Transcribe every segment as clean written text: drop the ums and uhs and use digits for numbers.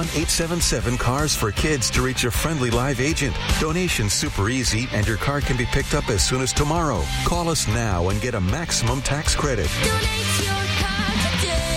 1-877-CARS-FOR-KIDS to reach a friendly live agent. Donation's super easy, and your car can be picked up as soon as tomorrow. Call us now and get a maximum tax credit. Donate your car today.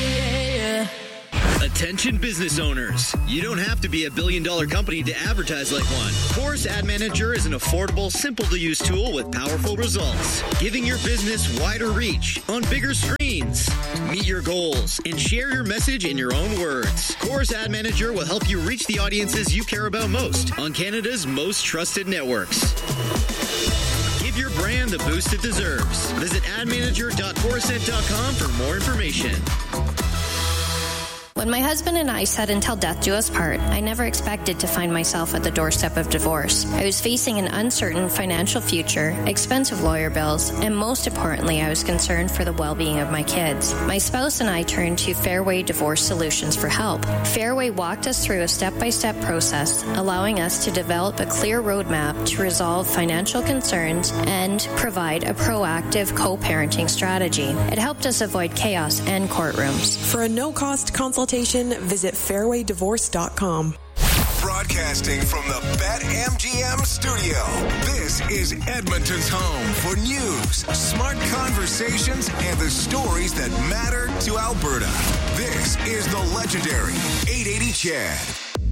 Attention business owners. You don't have to be a billion-dollar company to advertise like one. Chorus Ad Manager is an affordable, simple-to-use tool with powerful results, giving your business wider reach on bigger screens. Meet your goals and share your message in your own words. Chorus Ad Manager will help you reach the audiences you care about most on Canada's most trusted networks. Give your brand the boost it deserves. Visit admanager.corusent.com for more information. When my husband and I said until death do us part, I never expected to find myself at the doorstep of divorce. I was facing an uncertain financial future, expensive lawyer bills, and most importantly, I was concerned for the well-being of my kids. My spouse and I turned to Fairway Divorce Solutions for help. Fairway walked us through a step-by-step process, allowing us to develop a clear roadmap to resolve financial concerns and provide a proactive co-parenting strategy. It helped us avoid chaos and courtrooms. For a no-cost consultation, visit fairwaydivorce.com. Broadcasting from the BetMGM studio, this is Edmonton's home for news, smart conversations, and the stories that matter to Alberta. This is the legendary 880 CHED.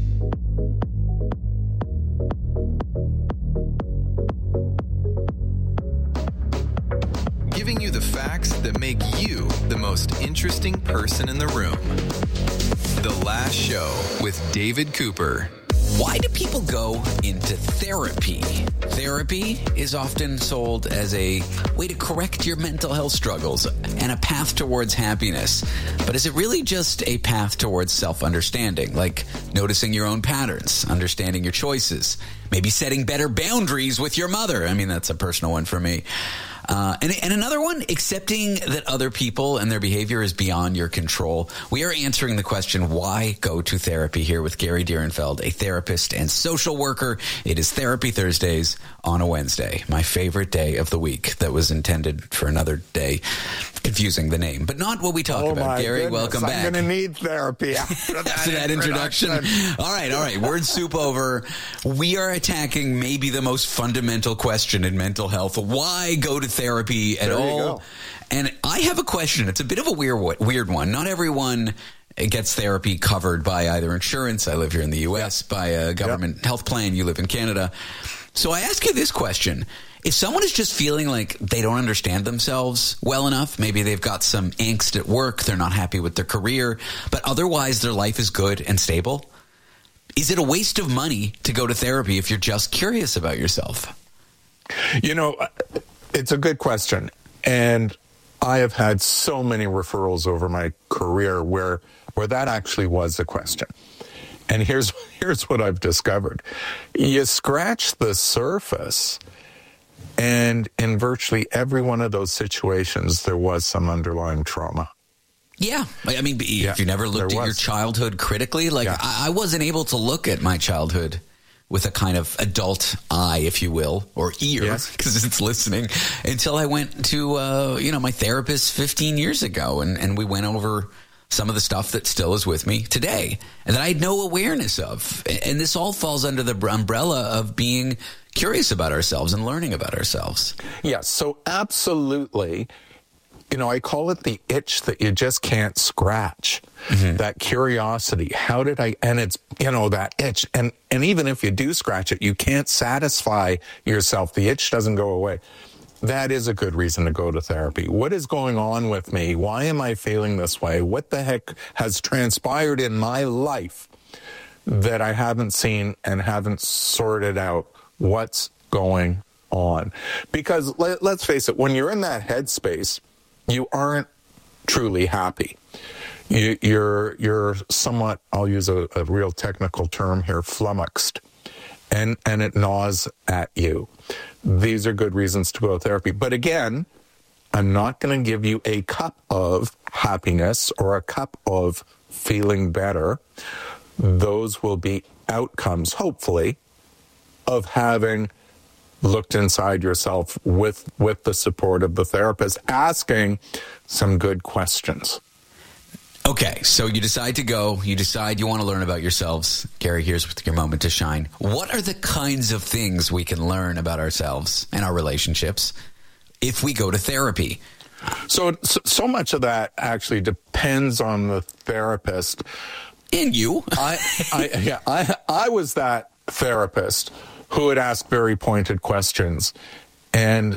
Giving you the facts that make you the most interesting person in the room. The Last Show with David Cooper. Why do people go into therapy? Therapy is often sold as a way to correct your mental health struggles and a path towards happiness. But is it really just a path towards self-understanding, like noticing your own patterns, understanding your choices, maybe setting better boundaries with your mother? I mean, that's a personal one for me. And another one, accepting that other people and their behavior is beyond your control. We are answering the question, why go to therapy, here with Gary Dierenfeld, a therapist and social worker. It is Therapy Thursdays on a Wednesday, my favorite day of the week that was intended for another day. Confusing the name, but not what we talk about. Gary, goodness, welcome back. I'm going to need therapy after that introduction. All right. Word soup over. We are attacking maybe the most fundamental question in mental health. Why go to therapy at all? And I have a question. It's a bit of a weird one. Not everyone gets therapy covered by either insurance. I live here in the U.S. by a government health plan. You live in Canada. So I ask you this question. If someone is just feeling like they don't understand themselves well enough, maybe they've got some angst at work, they're not happy with their career, but otherwise their life is good and stable, is it a waste of money to go to therapy if you're just curious about yourself? You know, it's a good question. And I have had so many referrals over my career where that actually was the question. And here's what I've discovered. You scratch the surface, and in virtually every one of those situations, there was some underlying trauma. Yeah. I mean, if you never looked at your childhood critically, I wasn't able to look at my childhood with a kind of adult eye, if you will, or ear, because it's listening, until I went to, my therapist 15 years ago, and we went over some of the stuff that still is with me today and that I had no awareness of. And this all falls under the umbrella of being curious about ourselves and learning about ourselves. Yes, so absolutely. You know, I call it the itch that you just can't scratch. Mm-hmm. That curiosity. How did I, and it's, that itch. And even if you do scratch it, you can't satisfy yourself. The itch doesn't go away. That is a good reason to go to therapy. What is going on with me? Why am I feeling this way? What the heck has transpired in my life that I haven't seen and haven't sorted out? What's going on? Because let's face it, when you're in that headspace, you aren't truly happy. You're somewhat, I'll use a real technical term here, flummoxed, and it gnaws at you. These are good reasons to go to therapy. But again, I'm not going to give you a cup of happiness or a cup of feeling better. Those will be outcomes, hopefully, of having looked inside yourself with the support of the therapist, asking some good questions. Okay, so you decide to go. You decide you want to learn about yourselves. Gary, here's your moment to shine. What are the kinds of things we can learn about ourselves and our relationships if we go to therapy? So much of that actually depends on the therapist. And you. I was that therapist who would ask very pointed questions. And,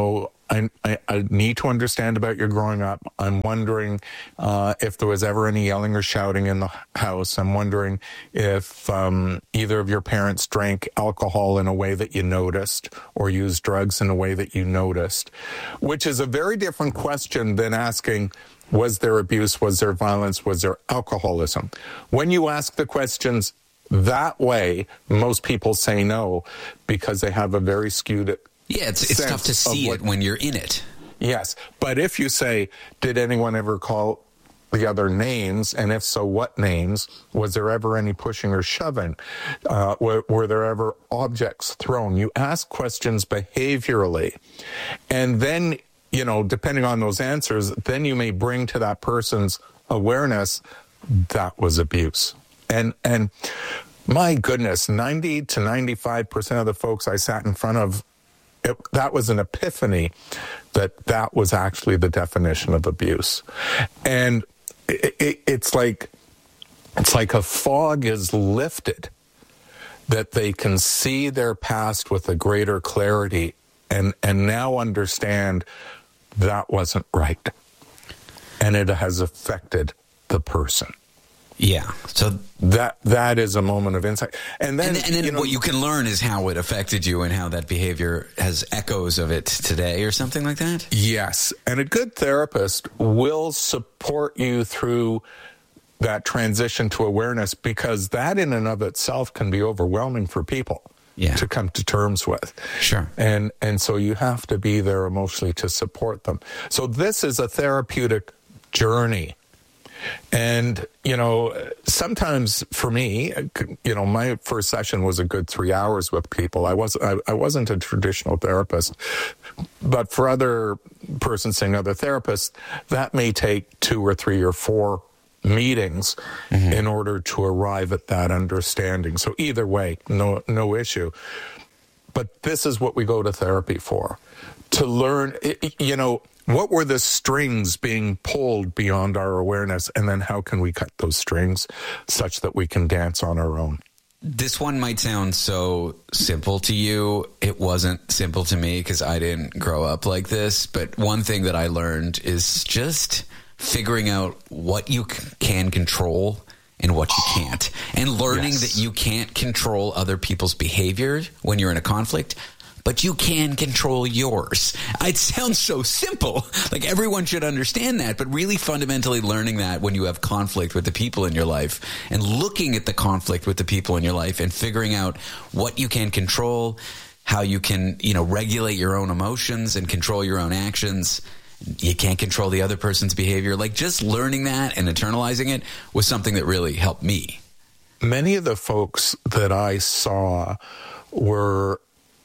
I need to understand about your growing up. I'm wondering if there was ever any yelling or shouting in the house. I'm wondering if either of your parents drank alcohol in a way that you noticed or used drugs in a way that you noticed, which is a very different question than asking, was there abuse, was there violence, was there alcoholism? When you ask the questions that way, most people say no because they have a very skewed it's tough to see it when you're in it. Yes. But if you say, did anyone ever call the other names? And if so, what names? Was there ever any pushing or shoving? Were there ever objects thrown? You ask questions behaviorally. And then, depending on those answers, then you may bring to that person's awareness that was abuse. And my goodness, 90 to 95% of the folks I sat in front of, that was an epiphany that was actually the definition of abuse. And it's like a fog is lifted, that they can see their past with a greater clarity and now understand that wasn't right. And it has affected the person. Yeah. So that is a moment of insight. And then what you can learn is how it affected you and how that behavior has echoes of it today or something like that? Yes. And a good therapist will support you through that transition to awareness, because that in and of itself can be overwhelming for people to come to terms with. Sure. And so you have to be there emotionally to support them. So this is a therapeutic journey. And, sometimes for me, my first session was a good 3 hours with people. I wasn't a traditional therapist, but for other persons seeing other therapists, that may take 2 or 3 or 4 meetings in order to arrive at that understanding. So either way, no issue. But this is what we go to therapy for, to learn, what were the strings being pulled beyond our awareness, and then how can we cut those strings such that we can dance on our own? This one might sound so simple to you. It wasn't simple to me because I didn't grow up like this. But one thing that I learned is just figuring out what you can control and what you can't. And learning that you can't control other people's behavior when you're in a conflict, but you can control yours. It sounds so simple. Like everyone should understand that, but really fundamentally learning that when you have conflict with the people in your life and looking at the conflict with the people in your life and figuring out what you can control, how you can, regulate your own emotions and control your own actions. You can't control the other person's behavior. Like just learning that and internalizing it was something that really helped me. Many of the folks that I saw were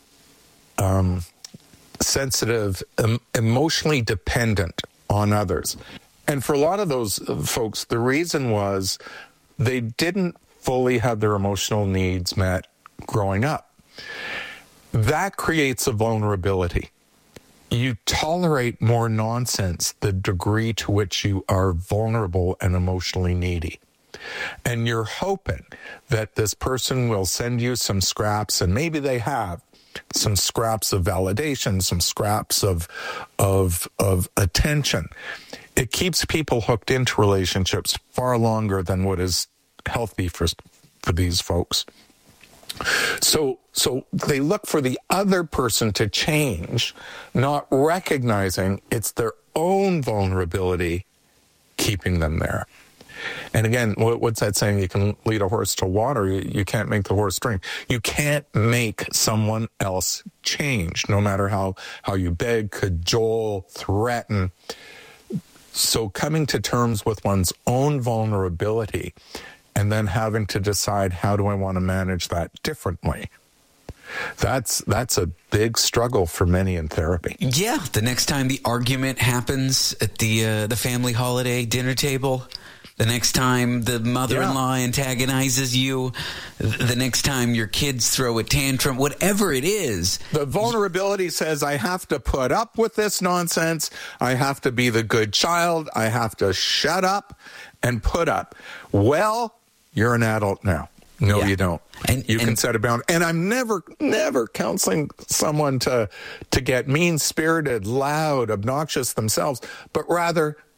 sensitive, emotionally dependent on others. And for a lot of those folks, the reason was they didn't fully have their emotional needs met growing up. That creates a vulnerability. You tolerate more nonsense the degree to which you are vulnerable and emotionally needy. And you're hoping that this person will send you some scraps, and maybe they have, some scraps of validation, some scraps of attention. It keeps people hooked into relationships far longer than what is healthy for these folks. So they look for the other person to change, not recognizing it's their own vulnerability keeping them there. And again, what's that saying? You can lead a horse to water. You can't make the horse drink. You can't make someone else change, no matter how you beg, cajole, threaten. So coming to terms with one's own vulnerability and then having to decide, how do I want to manage that differently? That's a big struggle for many in therapy. Yeah, the next time the argument happens at the family holiday dinner table, The next time the mother-in-law antagonizes you, the next time your kids throw a tantrum, whatever it is. The vulnerability says, I have to put up with this nonsense. I have to be the good child. I have to shut up and put up. Well, you're an adult now. No, you don't. And you can set a boundary. And I'm never counseling someone to get mean-spirited, loud, obnoxious themselves, but rather